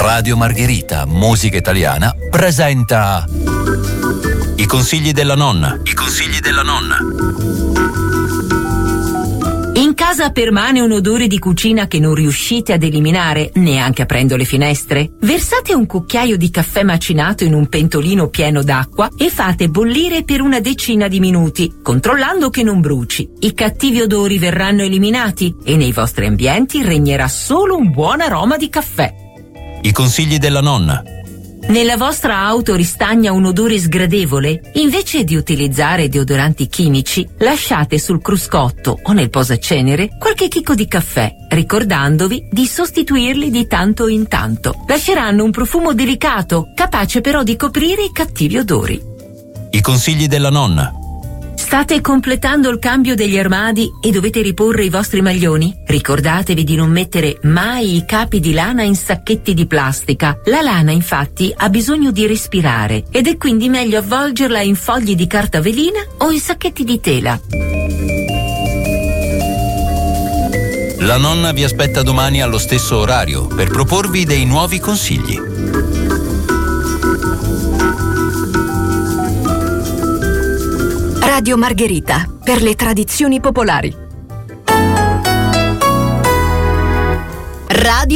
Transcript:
Radio Margherita, musica italiana, presenta I consigli della nonna. I consigli della nonna. In casa permane un odore di cucina che non riuscite ad eliminare neanche aprendo le finestre? Versate un cucchiaio di caffè macinato in un pentolino pieno d'acqua e fate bollire per una decina di minuti, controllando che non bruci. I cattivi odori verranno eliminati e nei vostri ambienti regnerà solo un buon aroma di caffè. I consigli della nonna. Nella vostra auto ristagna un odore sgradevole? Invece di utilizzare deodoranti chimici, lasciate sul cruscotto o nel posacenere qualche chicco di caffè, ricordandovi di sostituirli di tanto in tanto. Lasceranno un profumo delicato, capace però di coprire i cattivi odori. I consigli della nonna. State completando il cambio degli armadi e dovete riporre i vostri maglioni? Ricordatevi di non mettere mai i capi di lana in sacchetti di plastica. La lana, infatti, ha bisogno di respirare ed è quindi meglio avvolgerla in fogli di carta velina o in sacchetti di tela. La nonna vi aspetta domani allo stesso orario per proporvi dei nuovi consigli. Radio Margherita, per le tradizioni popolari. Radio